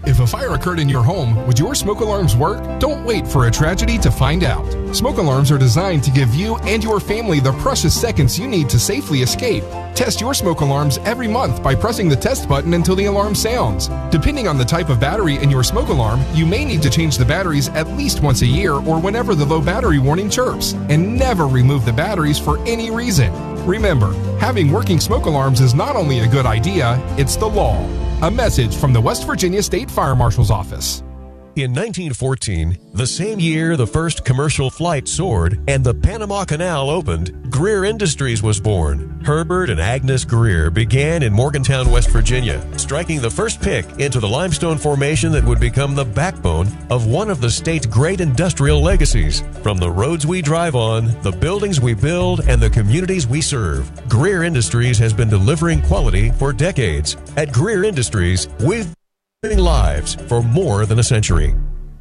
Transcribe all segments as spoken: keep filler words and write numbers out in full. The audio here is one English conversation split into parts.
If a fire occurred in your home, would your smoke alarms work? Don't wait for a tragedy to find out. Smoke alarms are designed to give you and your family the precious seconds you need to safely escape. Test your smoke alarms every month by pressing the test button until the alarm sounds. Depending on the type of battery in your smoke alarm, you may need to change the batteries at least once a year or whenever the low battery warning chirps. And never remove the batteries for any reason. Remember, having working smoke alarms is not only a good idea, it's the law. A message from the West Virginia State Fire Marshal's Office. In nineteen fourteen, the same year the first commercial flight soared and the Panama Canal opened, Greer Industries was born. Herbert and Agnes Greer began in Morgantown, West Virginia, striking the first pick into the limestone formation that would become the backbone of one of the state's great industrial legacies. From the roads we drive on, the buildings we build, and the communities we serve, Greer Industries has been delivering quality for decades. At Greer Industries, we've living lives for more than a century.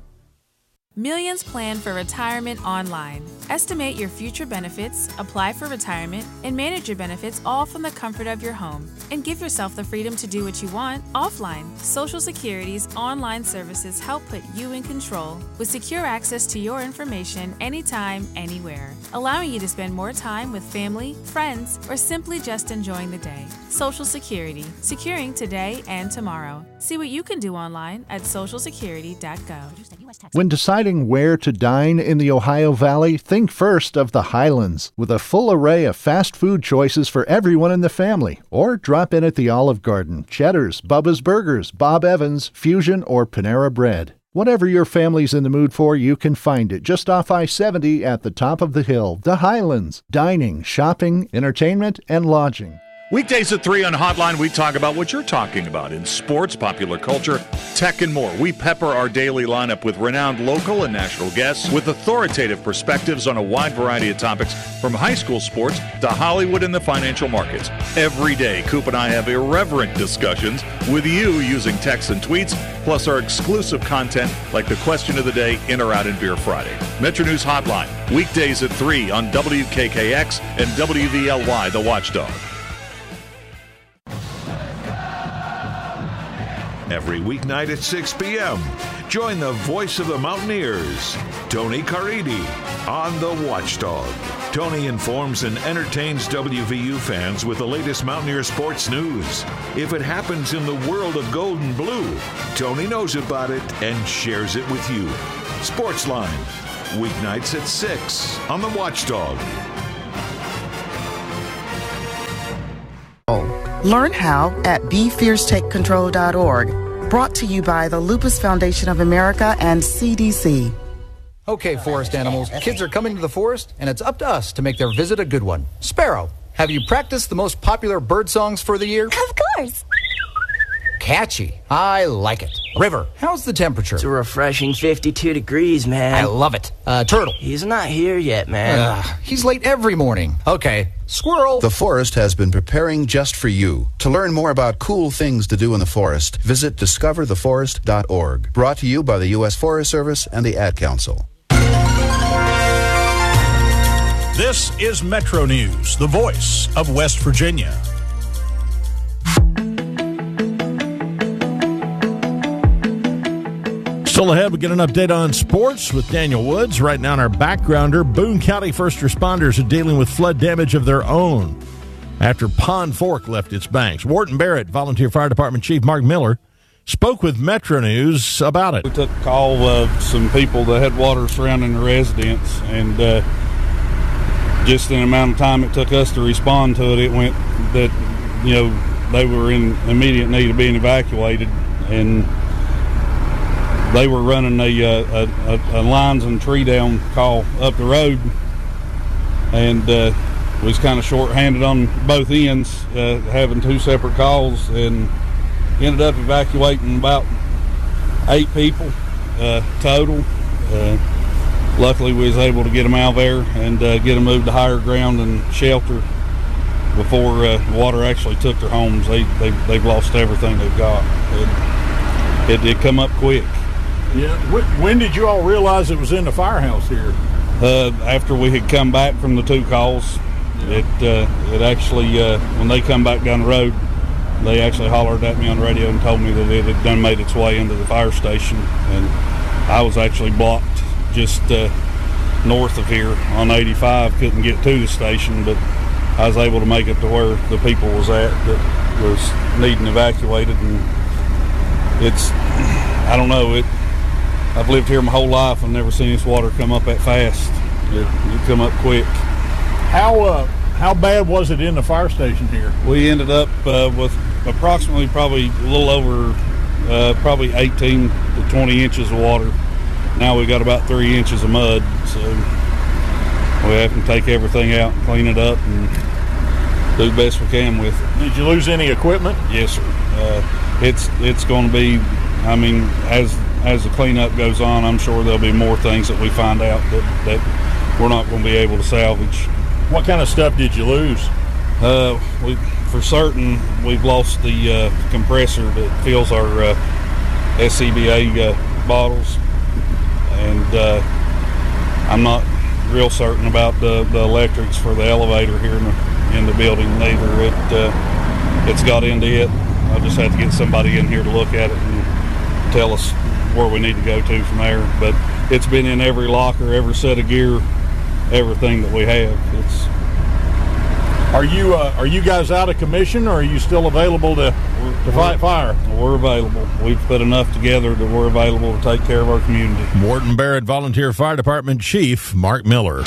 Millions plan for retirement online. Estimate your future benefits, apply for retirement, and manage your benefits all from the comfort of your home. And give yourself the freedom to do what you want offline. Social Security's online services help put you in control with secure access to your information anytime, anywhere, allowing you to spend more time with family, friends, or simply just enjoying the day. Social Security, securing today and tomorrow. See what you can do online at social security dot gov. When deciding where to dine in the Ohio Valley, think first of the Highlands, with a full array of fast food choices for everyone in the family. Or drop in at the Olive Garden, Cheddar's, Bubba's Burgers, Bob Evans, Fusion, or Panera Bread. Whatever your family's in the mood for, you can find it just off I seventy at the top of the hill. The Highlands. Dining, shopping, entertainment, and lodging. Weekdays at three on Hotline, we talk about what you're talking about in sports, popular culture, tech, and more. We pepper our daily lineup with renowned local and national guests with authoritative perspectives on a wide variety of topics, from high school sports to Hollywood and the financial markets. Every day, Coop and I have irreverent discussions with you using texts and tweets, plus our exclusive content like the question of the day, In or Out in Beer Friday. Metro News Hotline, weekdays at three on W K K X and W V L Y, The Watchdog. Every weeknight at six p.m., join the voice of the Mountaineers, Tony Caridi, on The Watchdog. Tony informs and entertains W V U fans with the latest Mountaineer sports news. If it happens in the world of gold and blue, Tony knows about it and shares it with you. Sportsline, weeknights at six on The Watchdog. Learn how at be fierce take control dot org. Brought to you by the Lupus Foundation of America and C D C. Okay, forest animals, kids are coming to the forest, and it's up to us to make their visit a good one. Sparrow, have you practiced the most popular bird songs for the year? Of course. Catchy. I like it. River, how's the temperature? It's a refreshing fifty-two degrees, man. I love it. Uh, Turtle. He's not here yet, man. Uh, he's late every morning. Okay. Squirrel. The forest has been preparing just for you. To learn more about cool things to do in the forest, visit discover the forest dot org. Brought to you by the U S Forest Service and the Ad Council. This is Metro News, the voice of West Virginia. Still ahead, we get an update on sports with Daniel Woods. Right now in our backgrounder, Boone County first responders are dealing with flood damage of their own after Pond Fork left its banks. Wharton Barrett, Volunteer Fire Department Chief Mark Miller, spoke with Metro News about it. We took a call of some people that had water surrounding the residence, and uh, just in the amount of time it took us to respond to it, it went that, you know, they were in immediate need of being evacuated, and they were running a, a, a, a lines and tree down call up the road, and uh, was kind of short-handed on both ends, uh, having two separate calls, and ended up evacuating about eight people uh, total. Uh, luckily, we was able to get them out of there and uh, get them moved to higher ground and shelter before uh, water actually took their homes. They, they, they've lost everything they've got. It, it did come up quick. Yeah. When did you all realize it was in the firehouse here? Uh, after we had come back from the two calls, yeah. it uh, it actually uh, when they come back down the road, they actually hollered at me on the radio and told me that it had done made its way into the fire station, and I was actually blocked just uh, north of here on eighty-five. Couldn't get to the station, but I was able to make it to where the people was at that was needing evacuated. And it's, I don't know, it. I've lived here my whole life and never seen this water come up that fast. It, it come up quick. How uh, how bad was it in the fire station here? We ended up uh, with approximately probably a little over uh, probably eighteen to twenty inches of water. Now we got about three inches of mud, so we have to take everything out, clean it up, and do the best we can with it. Did you lose any equipment? Yes, sir. Uh, it's it's going to be, I mean, as as the cleanup goes on, I'm sure there'll be more things that we find out that, that we're not going to be able to salvage. What kind of stuff did you lose? Uh, we, for certain, we've lost the uh, compressor that fills our uh, S C B A uh, bottles, and uh, I'm not real certain about the, the electrics for the elevator here in the, in the building either. It, uh, it's got into it. I just have to get somebody in here to look at it and tell us where we need to go to from there. But it's been in every locker, every set of gear, everything that we have. It's. Are you uh, are you guys out of commission, or are you still available to to fight fire? We're available. We've put enough together that we're available to take care of our community. Warden Barrett Volunteer Fire Department Chief Mark Miller.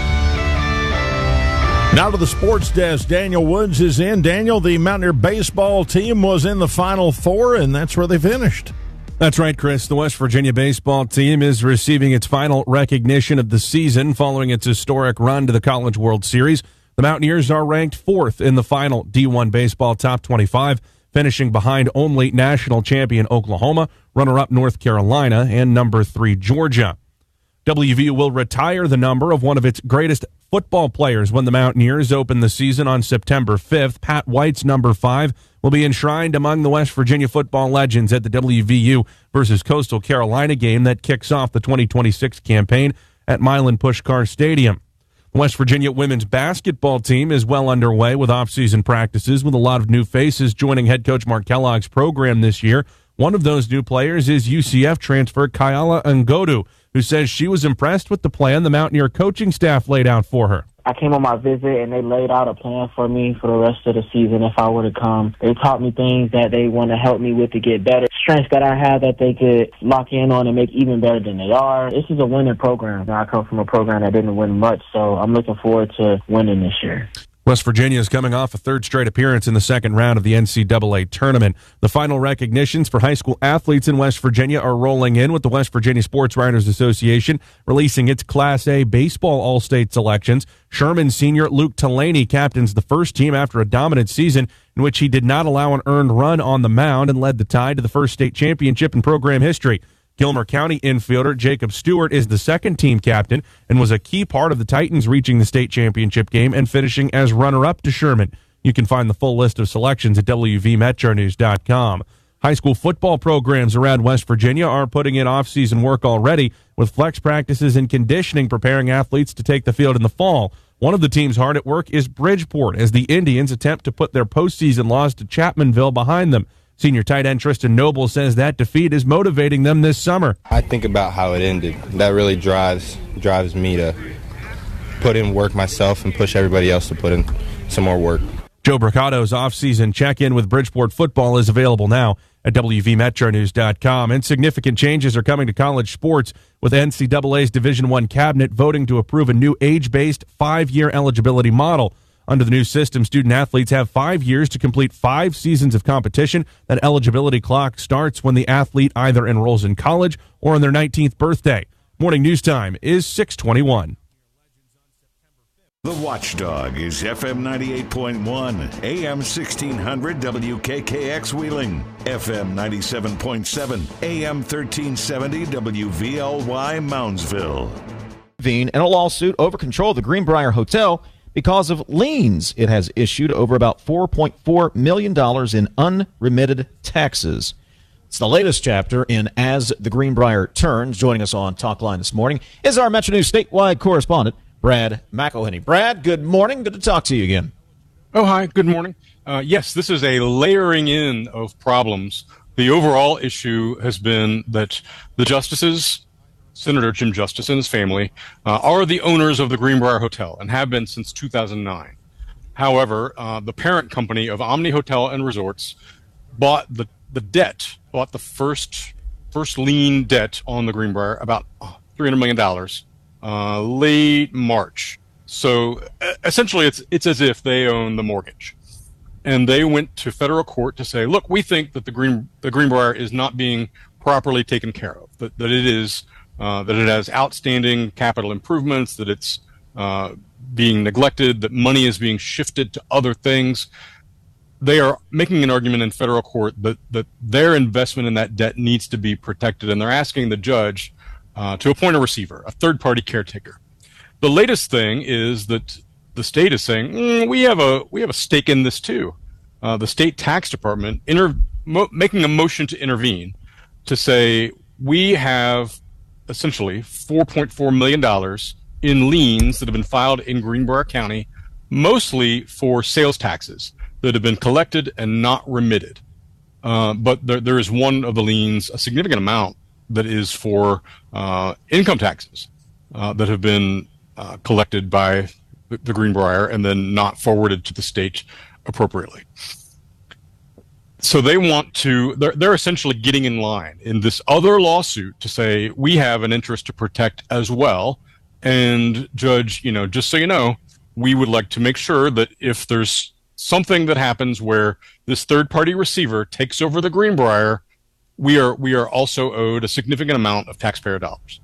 Now to the sports desk. Daniel Woods is in. Daniel, the Mountaineer baseball team was in the Final Four, and that's where they finished. That's right, Chris. The West Virginia baseball team is receiving its final recognition of the season following its historic run to the College World Series. The Mountaineers are ranked fourth in the final D one baseball top twenty-five, finishing behind only national champion Oklahoma, runner-up North Carolina, and number three Georgia. W V U will retire the number of one of its greatest football players when the Mountaineers open the season on September fifth. Pat White's number five will be enshrined among the West Virginia football legends at the W V U versus Coastal Carolina game that kicks off the twenty twenty-six campaign at Milan Puskar Stadium. The West Virginia women's basketball team is well underway with off-season practices, with a lot of new faces joining head coach Mark Kellogg's program this year. One of those new players is U C F transfer Kyala Ngodu, who says she was impressed with the plan the Mountaineer coaching staff laid out for her. I came on my visit, and they laid out a plan for me for the rest of the season if I were to come. They taught me things that they want to help me with to get better, strengths that I have that they could lock in on and make even better than they are. This is a winning program. I come from a program that didn't win much, so I'm looking forward to winning this year. West Virginia is coming off a third straight appearance in the second round of the N C double A tournament. The final recognitions for high school athletes in West Virginia are rolling in, with the West Virginia Sports Writers Association releasing its Class A baseball All-State selections. Sherman senior Luke Tallaney captains the first team after a dominant season in which he did not allow an earned run on the mound and led the Tide to the first state championship in program history. Gilmer County infielder Jacob Stewart is the second team captain and was a key part of the Titans reaching the state championship game and finishing as runner-up to Sherman. You can find the full list of selections at W V Metro News dot com. High school football programs around West Virginia are putting in off-season work already, with flex practices and conditioning preparing athletes to take the field in the fall. One of the teams hard at work is Bridgeport, as the Indians attempt to put their postseason loss to Chapmanville behind them. Senior tight end Tristan Noble says that defeat is motivating them this summer. I think about how it ended. That really drives drives me to put in work myself and push everybody else to put in some more work. Joe Bricato's off-season check-in with Bridgeport football is available now at W V Metro News dot com. And significant changes are coming to college sports, with N C double A's Division I cabinet voting to approve a new age-based five-year eligibility model. Under the new system, student-athletes have five years to complete five seasons of competition. That eligibility clock starts when the athlete either enrolls in college or on their nineteenth birthday. Morning news time is six twenty-one. The Watchdog is F M ninety-eight point one, A M sixteen hundred W K K X Wheeling, F M ninety-seven point seven, A M thirteen seventy W V L Y Moundsville. In a lawsuit over control of the Greenbrier Hotel because of liens it has issued over about four point four million dollars in unremitted taxes. It's the latest chapter in As the Greenbrier Turns. Joining us on Talk Line this morning is our Metro News statewide correspondent, Brad McElhenney. Brad, good morning. Good to talk to you again. Oh, hi. Good morning. Uh, yes, this is a layering in of problems. The overall issue has been that the justices, Senator Jim Justice and his family, uh, are the owners of the Greenbrier Hotel and have been since two thousand nine. However, uh, the parent company of Omni Hotel and Resorts bought the, the debt, bought the first first lien debt on the Greenbrier, about three hundred million dollars, uh, late March. So uh, essentially, it's it's as if they own the mortgage. And they went to federal court to say, look, we think that the Green the Greenbrier is not being properly taken care of, that, that it is uh, that it has outstanding capital improvements, that it's uh, being neglected, that money is being shifted to other things. They are making an argument in federal court that, that their investment in that debt needs to be protected, and they're asking the judge uh, to appoint a receiver, a third-party caretaker. The latest thing is that the state is saying, mm, we have a we have a stake in this too. Uh, the state tax department inter- mo- making a motion to intervene to say we have essentially four point four million dollars in liens that have been filed in Greenbrier County, mostly for sales taxes that have been collected and not remitted. Uh, but there, there is one of the liens, a significant amount, that is for uh, income taxes uh, that have been uh, collected by the, the Greenbrier and then not forwarded to the state appropriately. So they want to, they're, they're essentially getting in line in this other lawsuit to say, we have an interest to protect as well. And judge, you know, just so you know, we would like to make sure that if there's something that happens where this third-party receiver takes over the Greenbrier, we are we are also owed a significant amount of taxpayer dollars.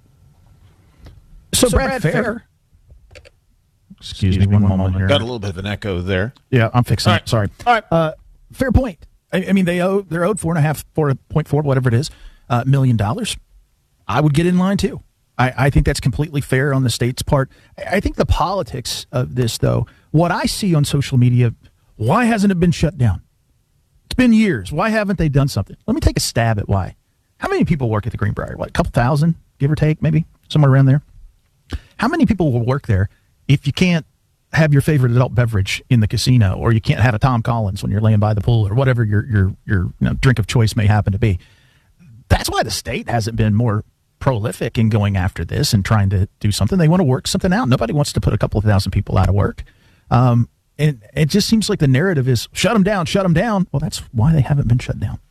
So, so Brad, Brad Fair. Fair. Excuse, Excuse me one moment here. Got a little bit of an echo there. Yeah, I'm fixing right. it. Sorry. All right. Uh, fair point. I, I mean, they owe they're owed four and a half, four point four, whatever it is, uh, million dollars. I would get in line too. I, I think that's completely fair on the state's part. I, I think the politics of this, though, what I see on social media, why hasn't it been shut down? It's been years. Why haven't they done something? Let me take a stab at why. How many people work at the Greenbrier? What, a couple thousand, give or take, maybe somewhere around there? How many people will work there if you can't have your favorite adult beverage in the casino, or you can't have a Tom Collins when you're laying by the pool, or whatever your your your you know, drink of choice may happen to be? That's why the state hasn't been more prolific in going after this and trying to do something. They want to work something out. Nobody wants to put a couple of thousand people out of work. Um, and it just seems like the narrative is shut them down, shut them down. Well, that's why they haven't been shut down.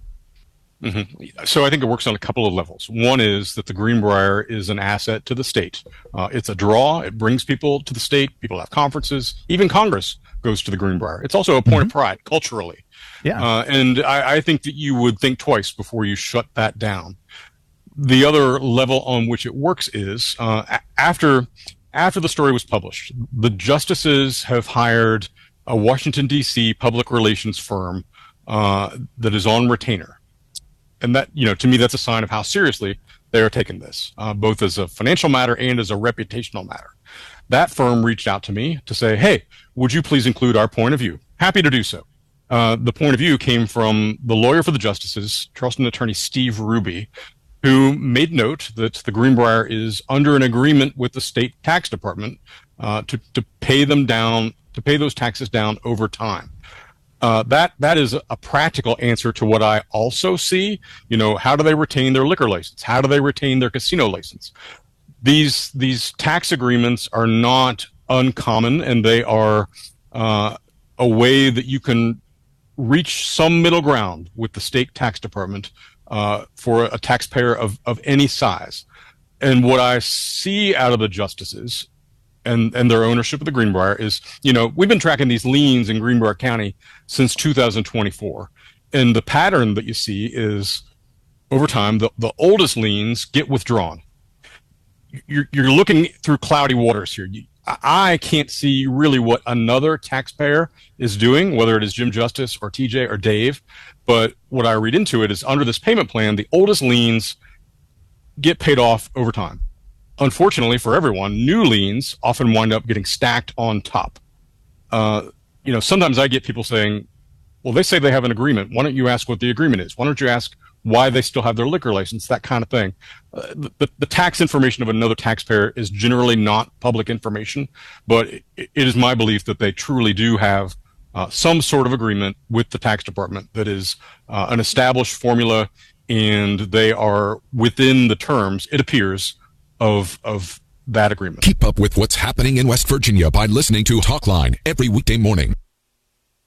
Mm-hmm. So I think it works on a couple of levels. One is that the Greenbrier is an asset to the state. Uh, it's a draw. It brings people to the state. People have conferences. Even Congress goes to the Greenbrier. It's also a point mm-hmm. of pride culturally. Yeah. Uh, and I, I think that you would think twice before you shut that down. The other level on which it works is uh, after after the story was published, the justices have hired a Washington, D C public relations firm uh, that is on retainer. And that, you know, to me, that's a sign of how seriously they are taking this, uh, both as a financial matter and as a reputational matter. That firm reached out to me to say, hey, would you please include our point of view? Happy to do so. Uh, the point of view came from the lawyer for the justices, Charleston attorney Steve Ruby, who made note that the Greenbrier is under an agreement with the state tax department uh, to, to pay them down, to pay those taxes down over time. Uh, that that is a practical answer to what I also see. You know, how do they retain their liquor license? How do they retain their casino license? These these tax agreements are not uncommon, and they are uh, a way that you can reach some middle ground with the state tax department uh, for a taxpayer of, of any size. And what I see out of the justices and, and their ownership of the Greenbrier is, you know, we've been tracking these liens in Greenbrier County since two thousand twenty-four. And the pattern that you see is over time, the, the oldest liens get withdrawn. You're, you're looking through cloudy waters here. You, I can't see really what another taxpayer is doing, whether it is Jim Justice or T J or Dave. But what I read into it is under this payment plan, the oldest liens get paid off over time. Unfortunately for everyone, new liens often wind up getting stacked on top. Uh, you know, sometimes I get people saying, well, they say they have an agreement. Why don't you ask what the agreement is? Why don't you ask why they still have their liquor license, that kind of thing. Uh, the, the tax information of another taxpayer is generally not public information, but it, it is my belief that they truly do have uh, some sort of agreement with the tax department that is uh, an established formula, and they are within the terms, it appears, of of that agreement. Keep up with what's happening in West Virginia by listening to Talkline every weekday morning.